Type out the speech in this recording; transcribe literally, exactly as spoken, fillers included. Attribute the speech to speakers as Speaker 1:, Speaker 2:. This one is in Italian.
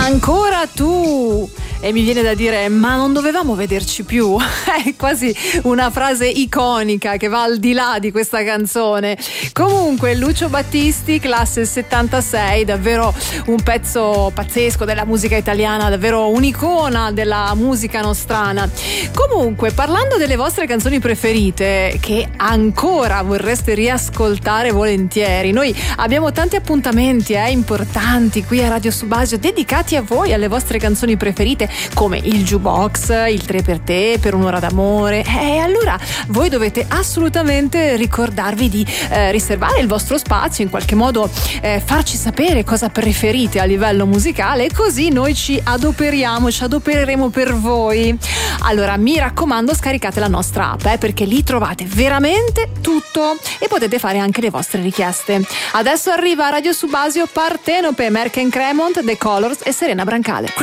Speaker 1: Ancora tu! E mi viene da dire, ma non dovevamo vederci più? È quasi una frase iconica che va al di là di questa canzone. Comunque, Lucio Battisti, classe settantasei, davvero un pezzo pazzesco della musica italiana, davvero un'icona della musica nostrana. Comunque, parlando delle vostre canzoni preferite, che ancora vorreste riascoltare volentieri, noi abbiamo tanti appuntamenti eh, importanti qui a Radio Subasio dedicati a voi, alle vostre canzoni preferite, come il jukebox, il tre per te, per un'ora d'amore. E allora voi dovete assolutamente ricordarvi di eh, riservare il vostro spazio, in qualche modo eh, farci sapere cosa preferite a livello musicale, così noi ci adoperiamo, ci adopereremo per voi. Allora mi raccomando, scaricate la nostra app eh, perché lì trovate veramente tutto e potete fare anche le vostre richieste. Adesso arriva a Radio Subasio Partenope, Merck and Cremont, The Colors e Serena Brancale.